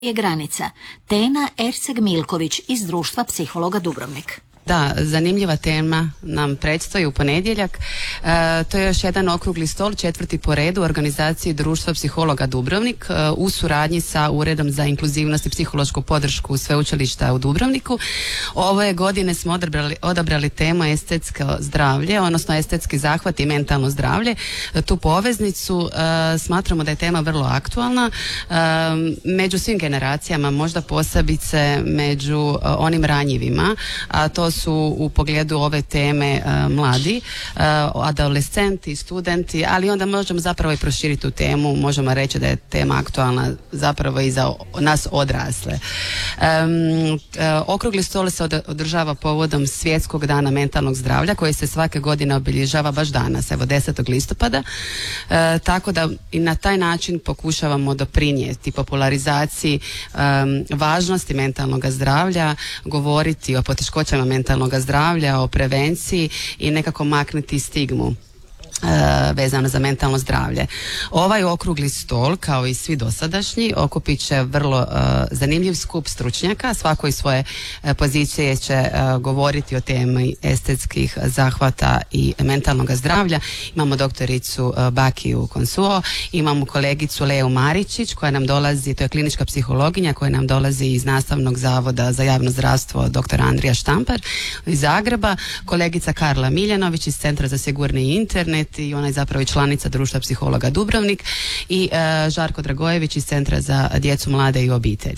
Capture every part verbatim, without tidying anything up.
je granica. Tena Erceg-Milković iz Društva psihologa Dubrovnik. Da, zanimljiva tema nam predstoji u ponedjeljak. E, to je još jedan okrugli stol, četvrti po redu u organizaciji Društva psihologa Dubrovnik e, u suradnji sa Uredom za inkluzivnost i psihološku podršku Sveučilišta u Dubrovniku. Ove godine smo odabrali, odabrali temu estetsko zdravlje, odnosno estetski zahvat i mentalno zdravlje. E, tu poveznicu e, smatramo da je tema vrlo aktualna e, među svim generacijama, možda posebice među e, onim ranjivima, a to su u pogledu ove teme uh, mladi, uh, adolescenti, studenti, ali onda možemo zapravo i proširiti tu temu, možemo reći da je tema aktualna zapravo i za nas odrasle. Um, uh, okrugli stol se od, održava povodom Svjetskog dana mentalnog zdravlja koji se svake godine obilježava baš danas, evo desetog listopada, uh, tako da i na taj način pokušavamo doprinijeti popularizaciji um, važnosti mentalnog zdravlja, govoriti o poteškoćama mentalnog zdravlja, o prevenciji i nekako maknuti stigmu vezano za mentalno zdravlje. Ovaj okrugli stol, kao i svi dosadašnji, okupit će vrlo uh, zanimljiv skup stručnjaka, svako iz svoje uh, pozicije će uh, govoriti o temi estetskih zahvata i mentalnog zdravlja. Imamo doktoricu uh, Bakiju Konsuo, imamo kolegicu Leu Maričić koja nam dolazi, to je klinička psihologinja koja nam dolazi iz Nastavnog zavoda za javno zdravstvo doktor Andrija Štampar iz Zagreba, kolegica Karla Miljanović iz Centra za sigurni internet i ona je zapravo i članica Društva psihologa Dubrovnik i e, Žarko Dragojević iz Centra za djecu, mlade i obitelj.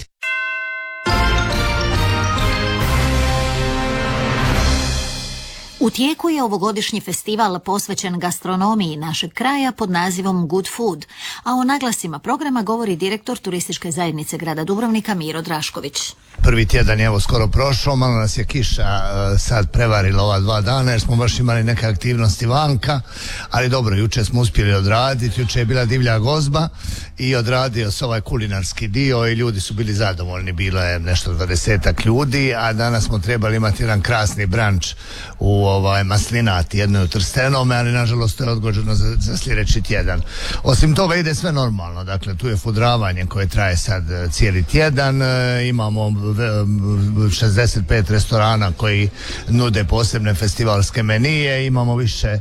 U tijeku je ovogodišnji festival posvećen gastronomiji našeg kraja pod nazivom Good Food, a o naglasima programa govori direktor Turističke zajednice grada Dubrovnika Miro Drašković. Prvi tjedan je evo skoro prošao, malo nas je kiša uh, sad prevarila ova dva dana jer smo baš imali neke aktivnosti vanka, ali dobro, juče smo uspjeli odraditi, juče je bila divlja gozba i odradio se ovaj kulinarski dio i ljudi su bili zadovoljni, bilo je nešto dvadesetak ljudi, a danas smo trebali imati jedan krasni branč u ovaj Maslinati, jedno je u Trstenome, ali nažalost to je odgođeno za, za sljedeći tjedan. Osim toga ide sve normalno, dakle tu je fudravanje koje traje sad cijeli tjedan, e, imamo šezdeset pet restorana koji nude posebne festivalske menije, imamo više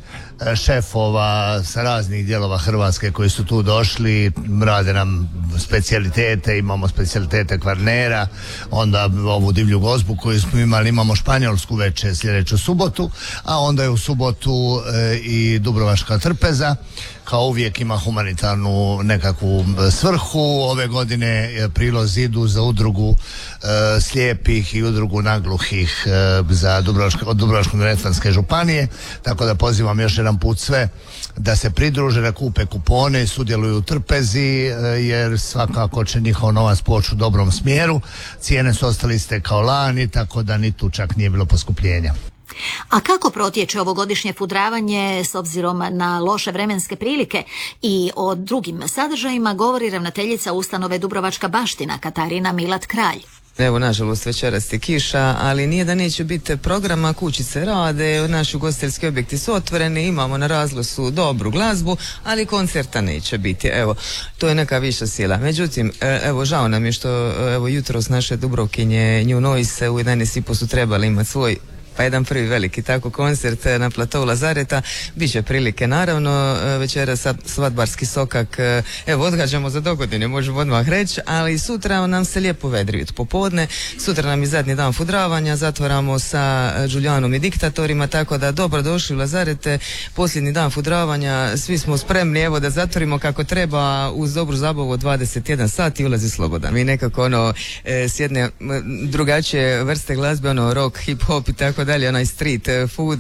šefova sa raznih dijelova Hrvatske koji su tu došli, rade nam specijalitete, imamo specijalitete Kvarnera, onda ovu divlju gozbu koju smo imali, imamo španjolsku večer sljedeću subotu, a onda je u subotu e, i Dubrovačka trpeza, kao uvijek ima humanitarnu nekakvu svrhu. Ove godine prilozi idu za udrugu e, slijepih i udrugu nagluhih e, za Dubrovačke, od Dubrovačko-neretvanske županije, tako da pozivam još jedan put sve da se pridruže, da kupe kupone i sudjeluju u trpezi, jer svakako će njihov novac poći u dobrom smjeru. Cijene su ostale iste kao lani, tako da ni tu čak nije bilo poskupljenja. A kako protječe ovogodišnje fudravanje s obzirom na loše vremenske prilike i o drugim sadržajima govori ravnateljica ustanove Dubrovačka baština Katarina Milat Kralj. Evo, nažalost, večeras je kiša, ali nije da neće biti programa, kućice rade, naši ugostiteljski objekti su otvoreni, imamo na razglasu dobru glazbu, ali koncerta neće biti. Evo, to je neka viša sila. Međutim, evo, žao nam je što evo jutros naše Dubrovkinje New Noise u jedanaest i po su trebali imati svoj pa jedan prvi veliki tako koncert na platou Lazareta. Biće prilike naravno, večera sad svadbarski sokak, evo odgađamo za dogodine, možemo odmah reći, ali sutra nam se lijepo vedri od popodne, sutra nam je zadnji dan fudravanja, zatvaramo sa Đuljanom i diktatorima, tako da dobro došli u Lazarete, posljednji dan fudravanja, svi smo spremni evo da zatvorimo kako treba uz dobru zabavu od dvadeset jedan sat i ulazi slobodan. Mi nekako ono s jedne drugačije vrste glazbe, ono rock, hip hop i tako dalje, onaj street food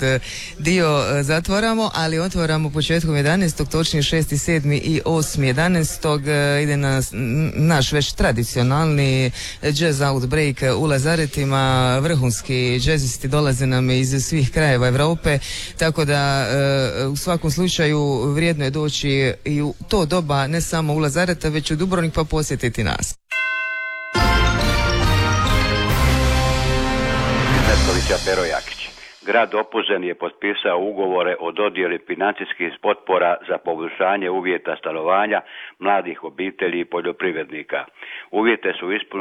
dio zatvaramo, ali otvaramo početkom jedanaestog, točnije šesti, sedmi i osmi jedanaestog ide na naš već tradicionalni jazz outbreak u Lazaretima, vrhunski džezisti dolaze nam iz svih krajeva Europe, tako da u svakom slučaju vrijedno je doći i u to doba ne samo u Lazareta, već u Dubrovnik pa posjetiti nas. Petkovića Pero Jakić. grad Opuzen je potpisao ugovore o dodjeli financijskih potpora za poboljšanje uvjeta stanovanja mladih obitelji i poljoprivrednika. Uvjete su ispunili